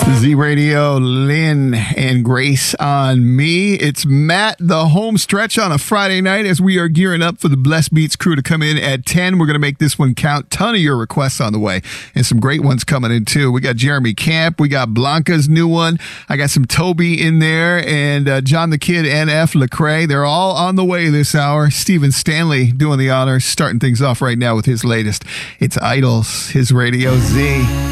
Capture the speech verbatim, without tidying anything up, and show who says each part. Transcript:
Speaker 1: Z Radio, Lynn and Grace on me. It's Matt, the home stretch on a Friday night as we are gearing up for the Blessed Beats crew to come in at ten. We're going to make this one count. Ton of your requests on the way and some great ones coming in too. We got Jeremy Camp. We got Blanca's new one. I got some Toby in there and uh, John the Kid, N F Lecrae. They're all on the way this hour. Stephen Stanley doing the honors, starting things off right now with his latest. It's Idols, his Radio Z.